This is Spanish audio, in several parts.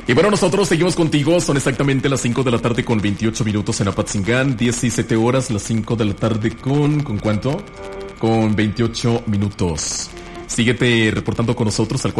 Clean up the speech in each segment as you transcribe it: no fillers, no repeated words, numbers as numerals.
Y bueno, nosotros seguimos contigo. Son exactamente las 5 de la tarde con 28 minutos en Apatzingán. 17 horas, las 5 de la tarde ¿con cuánto? Con 28 minutos. Síguete reportando con nosotros al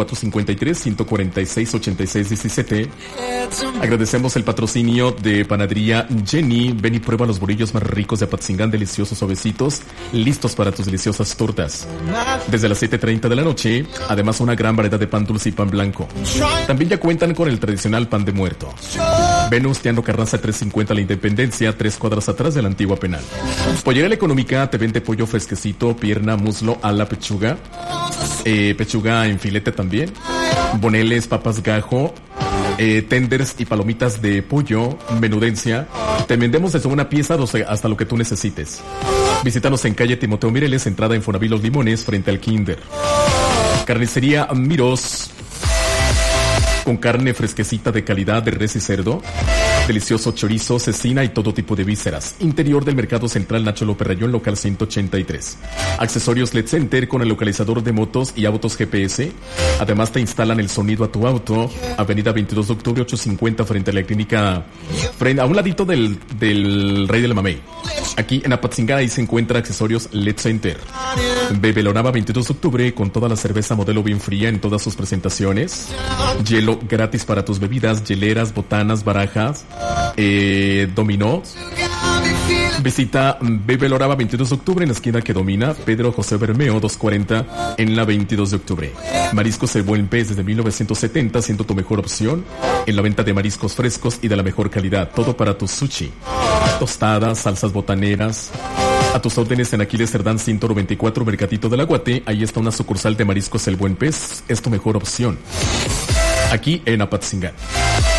453-146-8617. Agradecemos el patrocinio de Panadería Jenny. Ven y prueba los bolillos más ricos de Apatzingán, deliciosos, suavecitos, listos para tus deliciosas tortas. Desde las 7:30 de la noche, además una gran variedad de pan dulce y pan blanco. También ya cuentan con el tradicional pan de muerto. Venus Teano Carranza 350 La Independencia, 3 cuadras atrás de la antigua penal. Pollera La Económica te vende pollo fresquecito, pierna, muslo, ala, pechuga. Pechuga en filete también, boneles, papas gajo, tenders y palomitas de pollo, menudencia. Te vendemos desde una pieza hasta lo que tú necesites. Visítanos en calle Timoteo Mireles, entrada en Fonaví Los Limones, frente al Kinder. Carnicería Miros, con carne fresquecita de calidad de res y cerdo, delicioso chorizo, cecina y todo tipo de vísceras. Interior del Mercado Central Nacho López Rayón, local 183. Accesorios LED Center con el localizador de motos y autos GPS. Además te instalan el sonido a tu auto. Avenida 22 de octubre 850 frente a la clínica, a un ladito del Rey del Mamey. Aquí en Apatzingán ahí se encuentra Accesorios LED Center. Bebelonaba 22 de octubre con toda la cerveza modelo bien fría en todas sus presentaciones. Hielo gratis para tus bebidas, hieleras, botanas, barajas, dominó. Visita Bebeloraba 22 de octubre en la esquina que domina Pedro José Bermeo 240 en la 22 de octubre. Mariscos El Buen Pez desde 1970 siendo tu mejor opción en la venta de mariscos frescos y de la mejor calidad. Todo para tu sushi, tostadas, salsas botaneras. A tus órdenes en Aquiles Cerdán 194 Mercadito del Aguate. Ahí está una sucursal de Mariscos El Buen Pez. Es tu mejor opción aquí en Apatzingán.